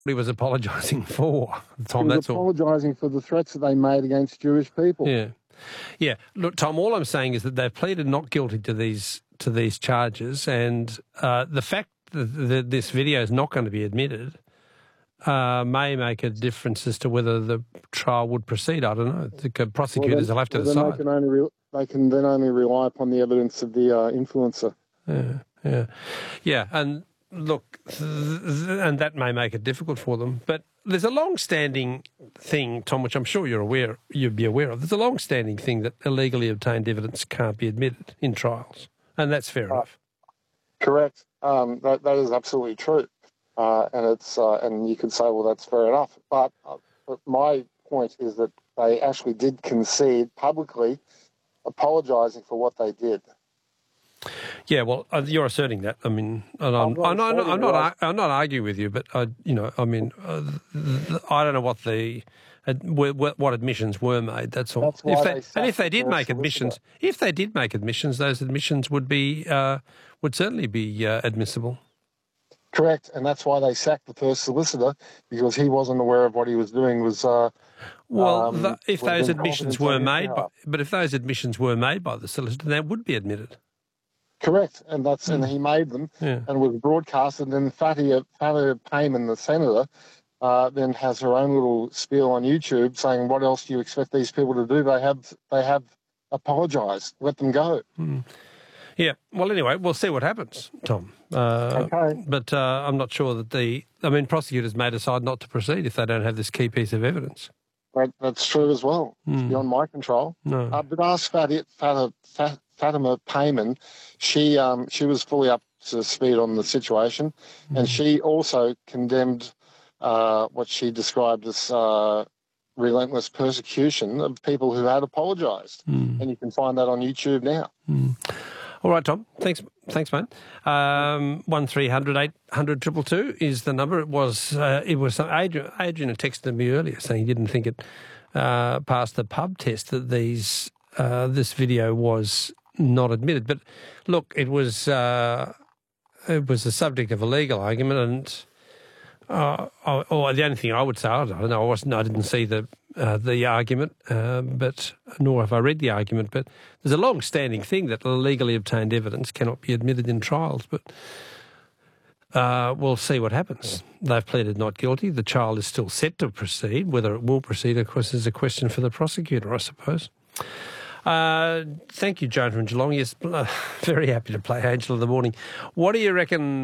he was apologising for, Tom. He was apologising for the threats that they made against Jewish people. Yeah. Yeah. Look, Tom, all I'm saying is that they've pleaded not guilty to these charges, and the fact that this video is not going to be admitted may make a difference as to whether the trial would proceed. I don't know. The prosecutors will have to decide. They can then only rely upon the evidence of the influencer. Yeah. And look, and that may make it difficult for them. But there's a long-standing thing, Tom, which I'm sure you'd be aware of. There's a long-standing thing that illegally obtained evidence can't be admitted in trials, and that's fair enough. Correct. That is absolutely true. And you could say, well, that's fair enough. But my point is that they actually did concede publicly, apologising for what they did. Yeah, well, you're asserting that. I mean, and I'm not arguing with you, but I don't know what admissions were made. That's all. If they did make admissions, those admissions would certainly be admissible. Correct, and that's why they sacked the first solicitor, because he wasn't aware of what he was doing. If those admissions were made, if those admissions were made by the solicitor, they would be admitted. Correct, and he made them, and was broadcasted. And then Fatia Payman, the senator, then has her own little spiel on YouTube saying, "What else do you expect these people to do? They have apologised. Let them go." Yeah. Well, anyway, we'll see what happens, Tom. Okay. But I'm not sure that prosecutors may decide not to proceed if they don't have this key piece of evidence. That's true as well. It's beyond my control. No. But ask Fatima Payman. She was fully up to speed on the situation, and she also condemned what she described as relentless persecution of people who had apologised. And you can find that on YouTube now. All right, Tom. Thanks, mate. 1300 800 222 is the number. It was Adrian had texted me earlier saying he didn't think it passed the pub test that this video was not admitted. But look, it was the subject of a legal argument, and the only thing I would say, I don't know, I didn't see the argument, but nor have I read the argument. But there's a long-standing thing that illegally obtained evidence cannot be admitted in trials. But we'll see what happens. They've pleaded not guilty. The trial is still set to proceed. Whether it will proceed, of course, is a question for the prosecutor, I suppose. Thank you, Joan from Geelong. Yes, very happy to play Angel of the Morning. What do you reckon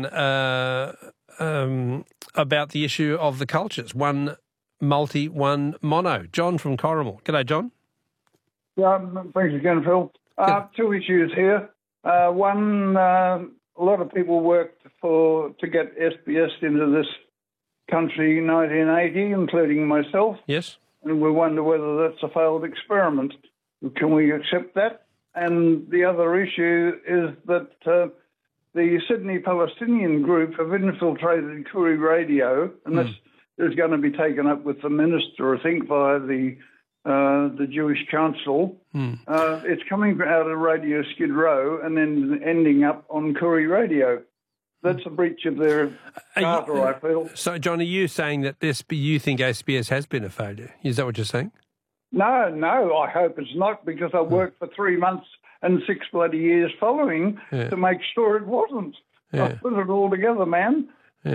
about the issue of the cultures? One multi, one mono. John from Corrimal. G'day, John. Yeah, thanks again, Phil. Two issues here. One, a lot of people worked to get SBS into this country in 1980, including myself. Yes. And we wonder whether that's a failed experiment. Can we accept that? And the other issue is that the Sydney Palestinian group have infiltrated Koori Radio, and this is going to be taken up with the minister, I think, via the Jewish Council. It's coming out of Radio Skid Row and then ending up on Koori Radio. That's a breach of their charter, I feel. So, John, are you saying that you think SBS has been a failure? Is that what you're saying? No, I hope it's not, because I worked for 3 months and 6 bloody years following to make sure it wasn't. I put it all together, man.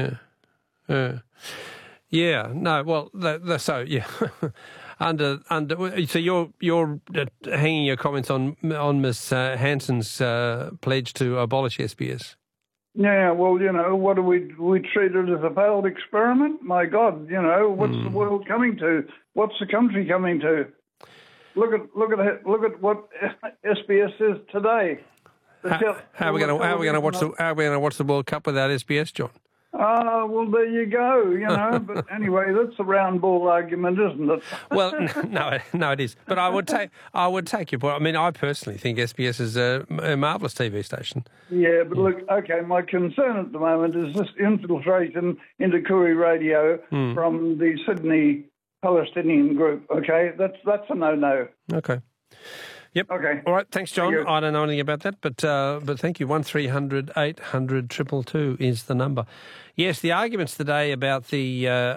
Yeah. No. Well, so yeah. So you're hanging your comments on Ms. Hanson's pledge to abolish SBS. Yeah, well, what do we treat it as a failed experiment? My God, what's the world coming to? What's the country coming to? Look at what SBS is today. How are we going to watch the World Cup without SBS, John? Well, there you go, But anyway, that's a round ball argument, isn't it? Well, no, it is. But I would take your point. I mean, I personally think SBS is a marvellous TV station. Yeah, but look, okay, my concern at the moment is this infiltration into Koori Radio from the Sydney Palestinian group. Okay, that's a no-no. Okay. Yep. Okay. All right. Thanks, John. I don't know anything about that, but thank you. 1300 800 222 is the number. Yes, the arguments today about the